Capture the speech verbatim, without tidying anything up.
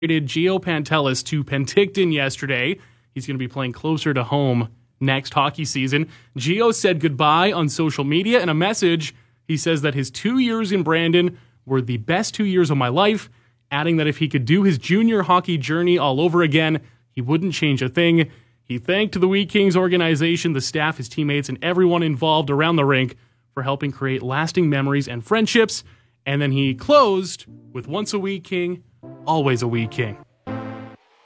Gio Pantelis to Penticton yesterday. He's going to be playing closer to home next hockey season. Gio said goodbye on social media. In a message, he says that his two years in Brandon were the best two years of my life, adding that if he could do his junior hockey journey all over again, he wouldn't change a thing. He thanked the Wheat Kings organization, the staff, his teammates, and everyone involved around the rink for helping create lasting memories and friendships. And then he closed with once a Wheat King, always a Wheat King.